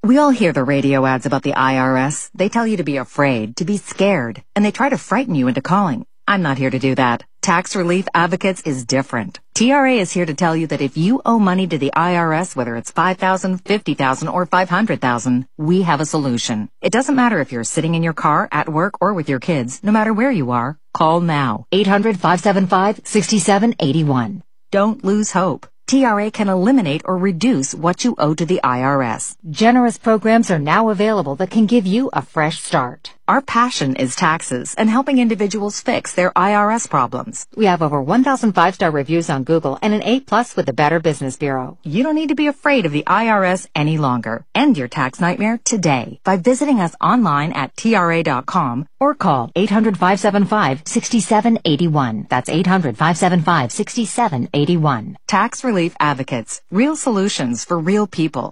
We all hear the radio ads about the IRS. They tell you to be afraid, to be scared, and they try to frighten you into calling. I'm not here to do that. Tax Relief Advocates is different. TRA is here to tell you that if you owe money to the IRS, whether it's $5,000, $50,000, or $500,000, we have a solution. It doesn't matter if you're sitting in your car, at work, or with your kids. No matter where you are, call now. 800-575-6781. Don't lose hope. TRA can eliminate or reduce what you owe to the IRS. Generous programs are now available that can give you a fresh start. Our passion is taxes and helping individuals fix their IRS problems. We have over 1,000 5-star reviews on Google and an A+ with the Better Business Bureau. You don't need to be afraid of the IRS any longer. End your tax nightmare today by visiting us online at TRA.com or call 800-575-6781. That's 800-575-6781. Tax Relief Advocates. Real solutions for real people.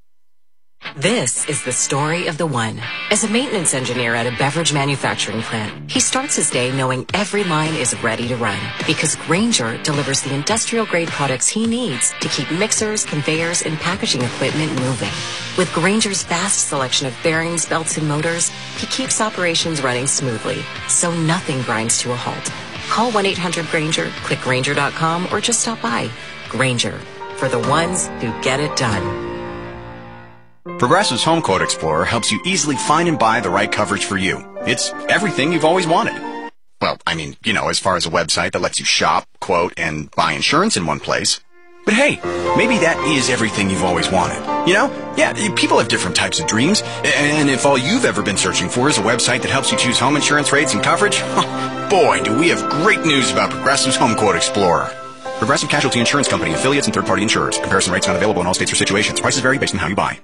This is the story of the one. As a maintenance engineer at a beverage manufacturing plant, he starts his day knowing every line is ready to run because Grainger delivers the industrial-grade products he needs to keep mixers, conveyors, and packaging equipment moving. With Grainger's vast selection of bearings, belts, and motors, he keeps operations running smoothly, so nothing grinds to a halt. Call 1-800-GRAINGER, click Grainger.com, or just stop by. Grainger, for the ones who get it done. Progressive's Home Quote Explorer helps you easily find and buy the right coverage for you. It's everything you've always wanted. Well, I mean, as far as a website that lets you shop, quote, and buy insurance in one place. But hey, maybe that is everything you've always wanted. Yeah, people have different types of dreams. And if all you've ever been searching for is a website that helps you choose home insurance rates and coverage, boy, do we have great news about Progressive's Home Quote Explorer. Progressive Casualty Insurance Company, affiliates, and third-party insurers. Comparison rates not available in all states or situations. Prices vary based on how you buy.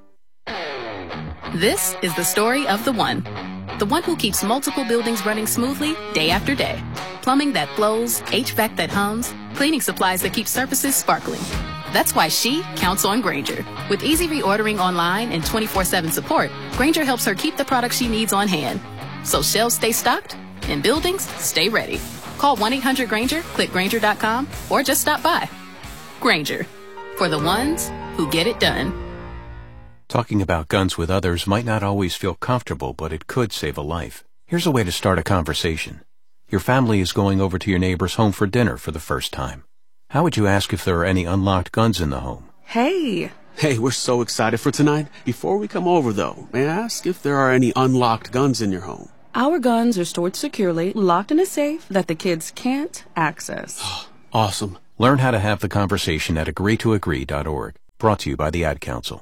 This is the story of the one who keeps multiple buildings running smoothly day after day. Plumbing that flows, HVAC that hums, cleaning supplies that keep surfaces sparkling. That's why she counts on Grainger. With easy reordering online and 24/7 support, Grainger helps her keep the products she needs on hand. So shelves stay stocked and buildings stay ready. Call 1-800-GRAINGER, click Grainger.com, or just stop by. Grainger, for the ones who get it done. Talking about guns with others might not always feel comfortable, but it could save a life. Here's a way to start a conversation. Your family is going over to your neighbor's home for dinner for the first time. How would you ask if there are any unlocked guns in the home? Hey, we're so excited for tonight. Before we come over, though, may I ask if there are any unlocked guns in your home? Our guns are stored securely, locked in a safe that the kids can't access. Awesome. Learn how to have the conversation at agreetoagree.org. Brought to you by the Ad Council.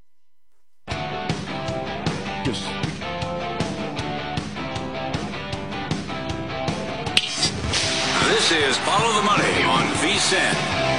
This is Follow the Money on VSiN.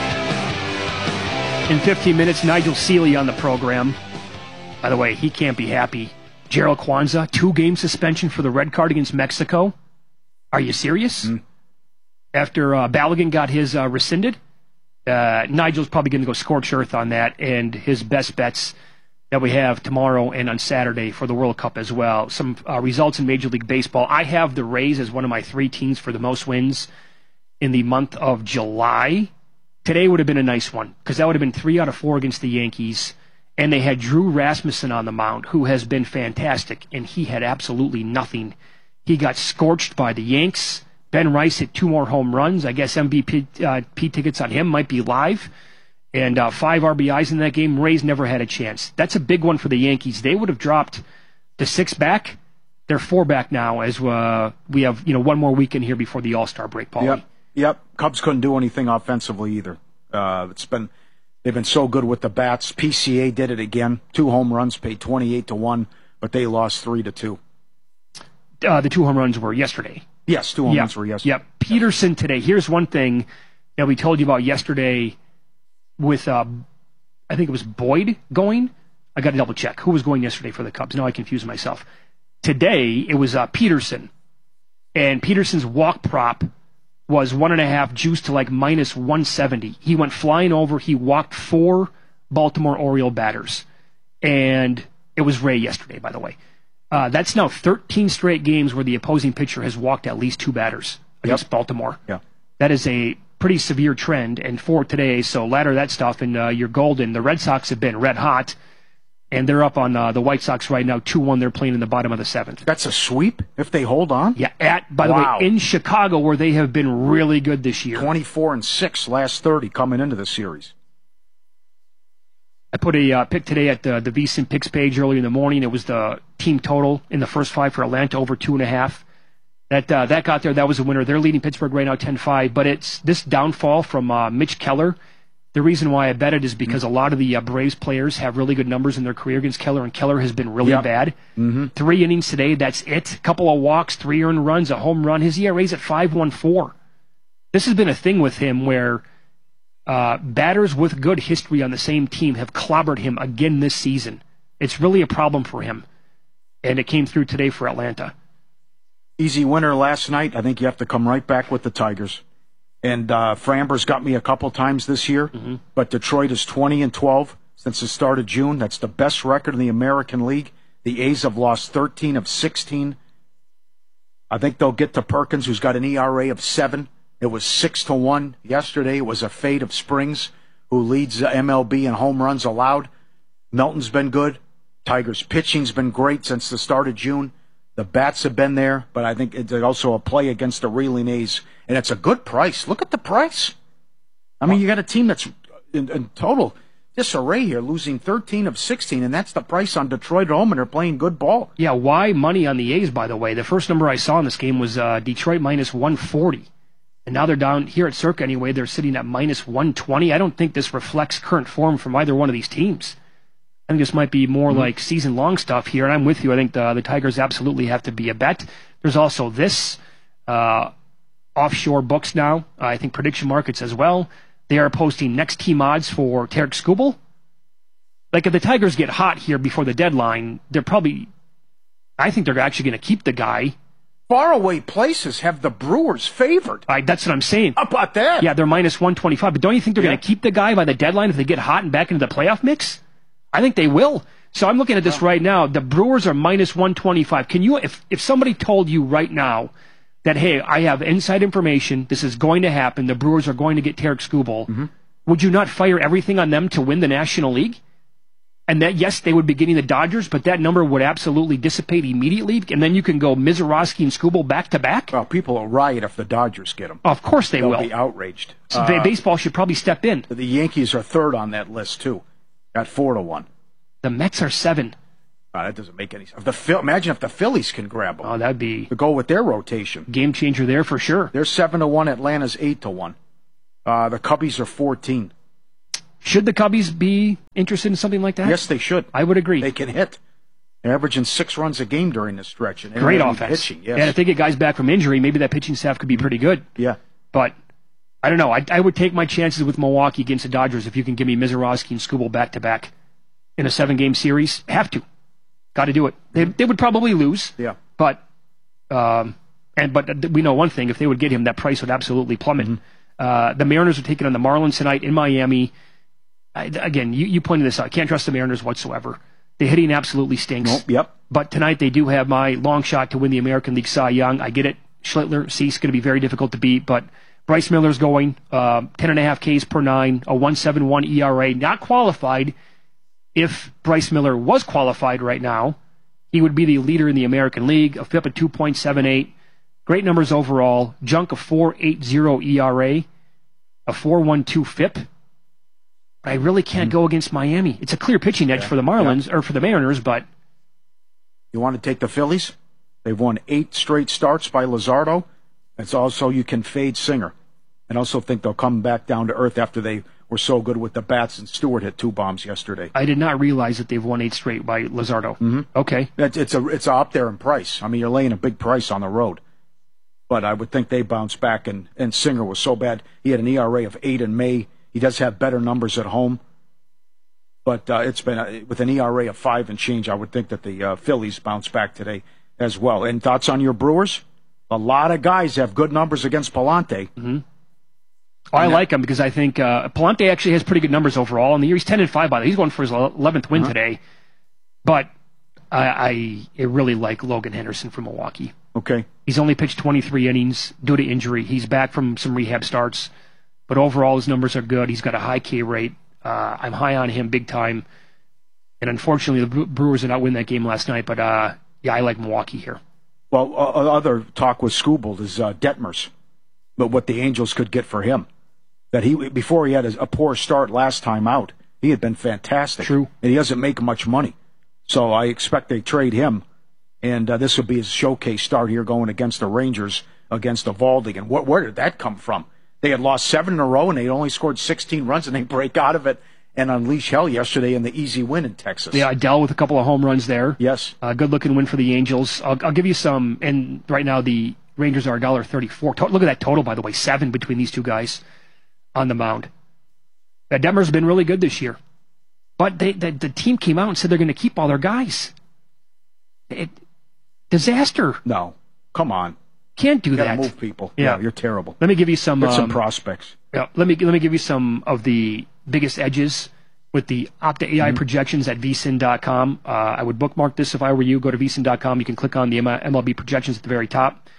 In 15 minutes, Nigel Seeley on the program. By the way, he can't be happy. Gerald Kwanzaa, 2-game suspension for the red card against Mexico. Are you serious? After Balogun got his rescinded, Nigel's probably going to go scorched earth on that, and his best bets that we have tomorrow and on Saturday for the World Cup as well. Some results in Major League Baseball. I have the Rays as one of my 3 teams for the most wins in the month of July. Today would have been a nice one, because that would have been 3 out of 4 against the Yankees. And they had Drew Rasmussen on the mound, who has been fantastic, and he had absolutely nothing. He got scorched by the Yanks. Ben Rice hit 2 more home runs. I guess MVP tickets on him might be live. And 5 RBIs in that game. Rays never had a chance. That's a big one for the Yankees. They would have dropped to 6 back. They're 4 back now, as we have one more weekend here before the All-Star break, Paulie. Yep. Cubs couldn't do anything offensively either. They've been so good with the bats. PCA did it again. 2 home runs, paid 28-1, but they lost 3-2. The 2 home runs were yesterday. Yes, 2 home runs were yesterday. Yep. Peterson today. Here's one thing that we told you about yesterday with, I think it was Boyd going. I got to double check. Who was going yesterday for the Cubs? Now I confuse myself. Today, it was Peterson. And Peterson's walk prop was 1.5 juiced to like minus 170. He went flying over. He walked 4 Baltimore Oriole batters. And it was Ray yesterday, by the way. That's now 13 straight games where the opposing pitcher has walked at least 2 batters against Baltimore. Yeah. That is a pretty severe trend. And for today, so ladder that stuff and you're golden. The Red Sox have been red hot. And they're up on the White Sox right now, 2-1. They're playing in the bottom of the 7th. That's a sweep if they hold on? Yeah, by the way, in Chicago, where they have been really good this year. 24-6 last 30 coming into the series. I put a pick today at the VSiN picks page earlier in the morning. It was the team total in the first 5 for Atlanta over 2.5. That got there. That was a winner. They're leading Pittsburgh right now 10-5. But it's this downfall from Mitch Keller. The reason why I bet it is because a lot of the Braves players have really good numbers in their career against Keller, and Keller has been really bad. 3 innings today, that's it. A couple of walks, 3 earned runs, a home run. His ERA's at 5.14. This has been a thing with him where batters with good history on the same team have clobbered him again this season. It's really a problem for him, and it came through today for Atlanta. Easy winner last night. I think you have to come right back with the Tigers. And Framber's got me a couple times this year, but Detroit is 20-12 since the start of June. That's the best record in the American League. The A's have lost 13 of 16. I think they'll get to Perkins, who's got an ERA of 7. It was 6-1 yesterday. It was a fade of Springs, who leads MLB in home runs allowed. Melton's been good. Tigers' pitching's been great since the start of June. The bats have been there, but I think it's also a play against the reeling A's. And it's a good price. Look at the price. I mean, you got a team that's in total disarray here, losing 13 of 16, and that's the price on Detroit at home, and they're playing good ball. Yeah, why money on the A's, by the way? The first number I saw in this game was Detroit minus 140. And now they're down here at Circa anyway. They're sitting at minus 120. I don't think this reflects current form from either one of these teams. I think this might be more like season-long stuff here, and I'm with you. I think the Tigers absolutely have to be a bet. There's also this offshore books now. I think prediction markets as well. They are posting next team odds for Tarek Skubal. Like, if the Tigers get hot here before the deadline, I think they're actually going to keep the guy. Faraway places have the Brewers favored. That's what I'm saying. How about that? Yeah, they're minus 125. But don't you think they're going to keep the guy by the deadline if they get hot and back into the playoff mix? I think they will. So I'm looking at this right now. The Brewers are minus 125. Can you, if somebody told you right now that, hey, I have inside information, this is going to happen, the Brewers are going to get Tarek Skubal, would you not fire everything on them to win the National League? And that, yes, they would be getting the Dodgers, but that number would absolutely dissipate immediately, and then you can go Mizorowski and Skubal back-to-back? Well, people will riot if the Dodgers get them. Of course they will. They'll be outraged. So baseball should probably step in. The Yankees are third on that list, too, at 4-1. The Mets are 7. That doesn't make any sense. Imagine if the Phillies can grab them. Oh, that'd be... To go with their rotation. Game changer there for sure. They're 7-1. Atlanta's 8-1. The Cubbies are 14. Should the Cubbies be interested in something like that? Yes, they should. I would agree. They can hit. They're averaging 6 runs a game during this stretch. And great offense. Pitching, yes. And if they get guys back from injury, maybe that pitching staff could be pretty good. Yeah. But I don't know. I would take my chances with Milwaukee against the Dodgers if you can give me Mizorowski and Skubal back-to-back in a 7-game series. Have to. Got to do it. They would probably lose. Yeah. But we know one thing. If they would get him, that price would absolutely plummet. The Mariners are taking on the Marlins tonight in Miami. Again, you pointed this out. I can't trust the Mariners whatsoever. The hitting absolutely stinks. Nope, yep. But tonight they do have my long shot to win the American League Cy Young. I get it. Schlittler, Cease, going to be very difficult to beat. But Bryce Miller's going 10.5 Ks per 9, a 1.71 ERA. Not qualified. If Bryce Miller was qualified right now, he would be the leader in the American League. A FIP of 2.78. Great numbers overall. Junk of 4.80 ERA. A 4.12 FIP. I really can't go against Miami. It's a clear pitching edge for the Marlins, or for the Mariners, but... You want to take the Phillies? They've won 8 straight starts by Luzardo. It's also, you can fade Singer. And also think they'll come back down to earth after they were so good with the bats, and Stewart hit 2 bombs yesterday. I did not realize that they've won 8 straight by Luzardo. Okay. It's up there in price. I mean, you're laying a big price on the road. But I would think they bounce back, and Singer was so bad. He had an ERA of 8 in May. He does have better numbers at home. But it's been, with an ERA of 5 and change, I would think that the Phillies bounce back today as well. And thoughts on your Brewers? A lot of guys have good numbers against Palante. I like him because I think Palante actually has pretty good numbers overall in the year. He's 10-5 by the way. He's going for his 11th win today. But I really like Logan Henderson from Milwaukee. Okay. He's only pitched 23 innings due to injury. He's back from some rehab starts. But overall, his numbers are good. He's got a high K rate. I'm high on him big time. And unfortunately, the Brewers did not win that game last night. But, yeah, I like Milwaukee here. Well, other talk with Skubal is Detmers, but what the Angels could get for him. That before he had a poor start last time out, he had been fantastic. True. And he doesn't make much money. So I expect they trade him, and this will be his showcase start here going against the Rangers, against Eovaldi. And where did that come from? They had lost 7 in a row, and they only scored 16 runs, and they break out of it and unleash hell yesterday in the easy win in Texas. Yeah, Adele with a couple of home runs there. Yes. Good-looking win for the Angels. I'll give you some, and right now the Rangers are $1.34. Look at that total, by the way, 7 between these two guys on the mound. Detmers have been really good this year. But the team came out and said they're going to keep all their guys. Disaster. No. Come on. Can't do you that. Gotta move people. Yeah, you're terrible. Let me give you some. Get some prospects. Yeah, let me give you some of the biggest edges with the Opta AI projections at vsin.com. I would bookmark this if I were you. Go to vsin.com. You can click on the MLB projections at the very top.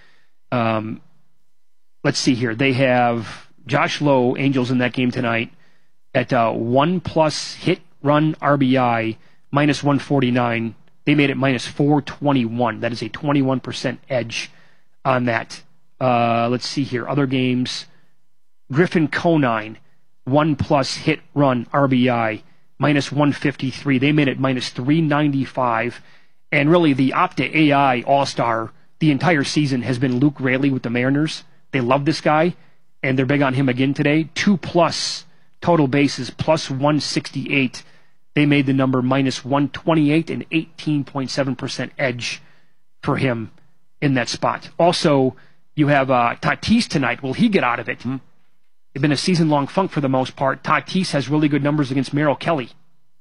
Let's see here. They have Josh Lowe, Angels in that game tonight, at 1+ hit run RBI, minus 149. They made it minus 421. That is a 21% edge on that. Let's see here. Other games. Griffin Conine, 1+ hit run RBI, minus 153. They made it minus 395. And really, the Opta AI All-Star the entire season has been Luke Raley with the Mariners. They love this guy, and they're big on him again today. 2+ total bases, plus 168. They made the number minus 128 and 18.7% edge for him in that spot. Also, you have Tatis tonight. Will he get out of it? It's been a season-long funk for the most part. Tatis has really good numbers against Merrill Kelly.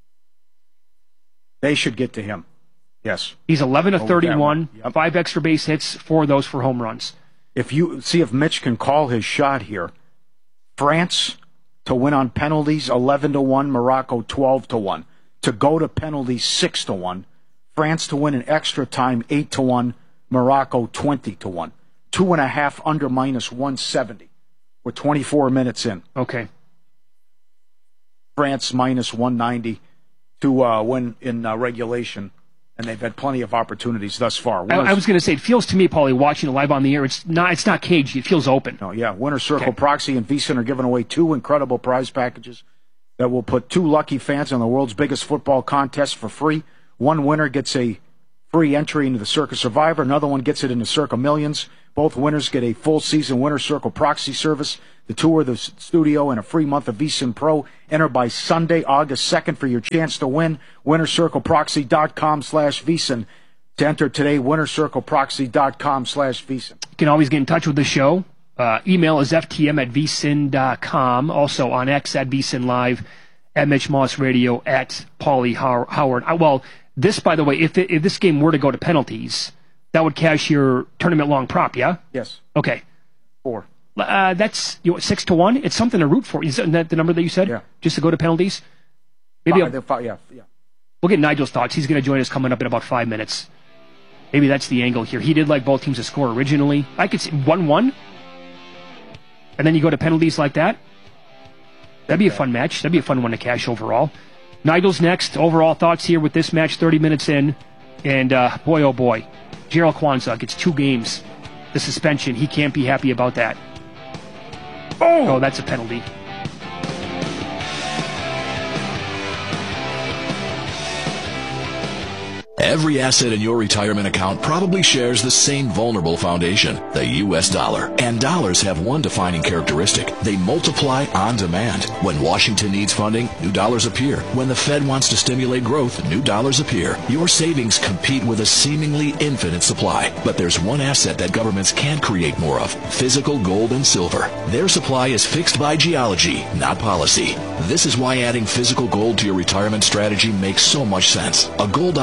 They should get to him. Yes. He's 11 of 31, Yep. 5 extra base hits, 4 of those for home runs. If you see if Mitch can call his shot here, France to win on penalties 11-1, Morocco 12-1. To go to penalties 6-1. France to win in extra time 8-1, Morocco 20-1. 2.5 under minus 170. We're 24 minutes in. Okay. France minus 190 to win in regulation, and they've had plenty of opportunities thus far. I was going to say, it feels to me, Paulie, watching it live on the air, it's not cagey. It feels open. No, yeah. Winner Circle Proxy and VSiN are giving away 2 incredible prize packages that will put 2 lucky fans on the world's biggest football contest for free. One winner gets a free entry into the Circa Survivor. Another one gets it into Circa Millions. Both winners get a full season Winner Circle Proxy service, the tour of the studio, and a free month of VSiN Pro. Enter by Sunday, August 2nd for your chance to win. WinnerCircleProxy.com/VSiN. To enter today, WinnerCircleProxy.com/VSiN. You can always get in touch with the show. Email is ftm@vsin.com. Also on X at VSiN Live, at Mitch Moss Radio, at Paulie Howard. Well, this, by the way, if this game were to go to penalties, that would cash your tournament-long prop, yeah? Yes. Okay. 4. That's 6-1. It's something to root for. Isn't that the number that you said? Yeah. Just to go to penalties? Maybe yeah. We'll get Nigel's thoughts. He's going to join us coming up in about 5 minutes. Maybe that's the angle here. He did like both teams to score originally. I could see 1-1. And then you go to penalties like that. That'd be a fun match. That'd be a fun one to cash overall. Nigel's next. Overall thoughts here with this match 30 minutes in. And boy, oh boy. Gerald Kwanzaa gets 2 games. The suspension. He can't be happy about that. Oh, that's a penalty. Every asset in your retirement account probably shares the same vulnerable foundation, the U.S. dollar. And dollars have one defining characteristic. They multiply on demand. When Washington needs funding, new dollars appear. When the Fed wants to stimulate growth, new dollars appear. Your savings compete with a seemingly infinite supply. But there's one asset that governments can't create more of: physical gold and silver. Their supply is fixed by geology, not policy. This is why adding physical gold to your retirement strategy makes so much sense. A gold IRA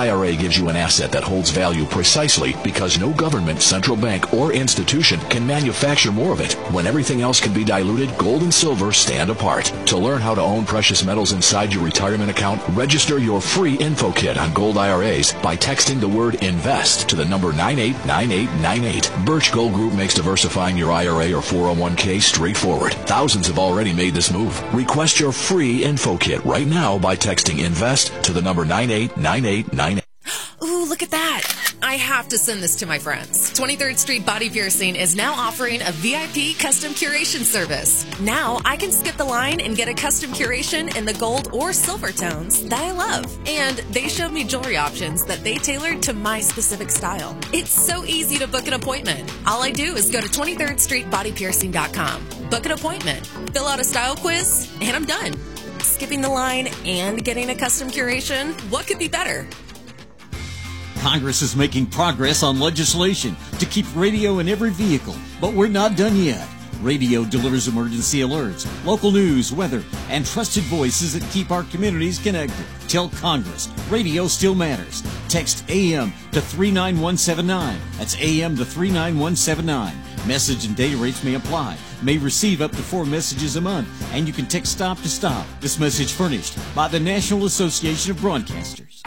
gives you an asset that holds value precisely because no government, central bank, or institution can manufacture more of it. When everything else can be diluted, gold and silver stand apart. To learn how to own precious metals inside your retirement account, register your free info kit on gold IRAs by texting the word INVEST to the number 989898. Birch Gold Group makes diversifying your IRA or 401k straightforward. Thousands have already made this move. Request your free info kit right now by texting INVEST to the number 989898. Ooh, look at that. I have to send this to my friends. 23rd Street Body Piercing is now offering a VIP custom curation service. Now I can skip the line and get a custom curation in the gold or silver tones that I love. And they showed me jewelry options that they tailored to my specific style. It's so easy to book an appointment. All I do is go to 23rdstreetbodypiercing.com, book an appointment, fill out a style quiz, and I'm done. Skipping the line and getting a custom curation, what could be better? Congress is making progress on legislation to keep radio in every vehicle, but we're not done yet. Radio delivers emergency alerts, local news, weather, and trusted voices that keep our communities connected. Tell Congress, radio still matters. Text AM to 39179. That's AM to 39179. Message and data rates may apply. May receive up to 4 messages a month, and you can text stop to stop. This message furnished by the National Association of Broadcasters.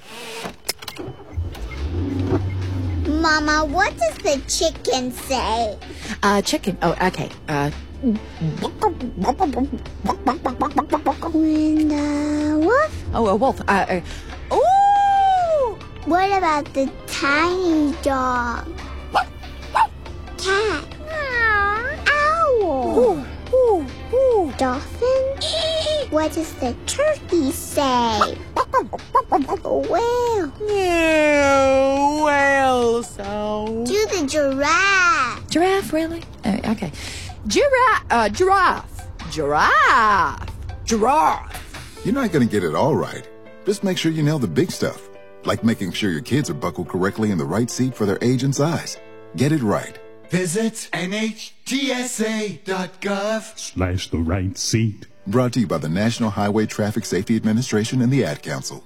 Mama, what does the chicken say? Chicken. Oh, okay. And wolf? Oh, a wolf. Ooh! What about the tiny dog? Cat. Owl. Dolphin? What does the turkey say? Whale. Yeah, whale sound. Do the giraffe. Giraffe, really? Okay. Giraffe. Giraffe. You're not going to get it all right. Just make sure you nail the big stuff, like making sure your kids are buckled correctly in the right seat for their age and size. Get it right. Visit NHTSA.gov/the right seat. Brought to you by the National Highway Traffic Safety Administration and the Ad Council.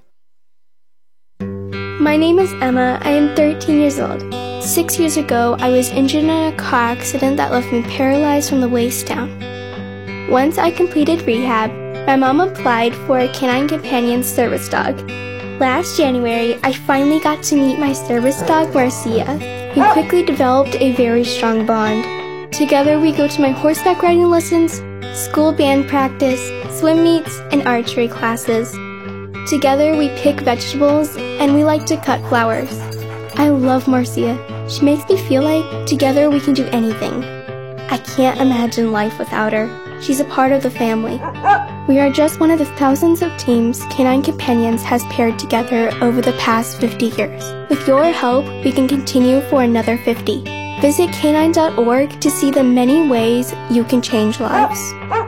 My name is Emma. I am 13 years old. 6 years ago, I was injured in a car accident that left me paralyzed from the waist down. Once I completed rehab, my mom applied for a Canine Companion service dog. Last January, I finally got to meet my service dog, Marcia. We quickly developed a very strong bond. Together, we go to my horseback riding lessons, school band practice, swim meets, and archery classes. Together, we pick vegetables, and we like to cut flowers. I love Marcia. She makes me feel like together we can do anything. I can't imagine life without her. She's a part of the family. We are just one of the thousands of teams Canine Companions has paired together over the past 50 years. With your help, we can continue for another 50. Visit canine.org to see the many ways you can change lives.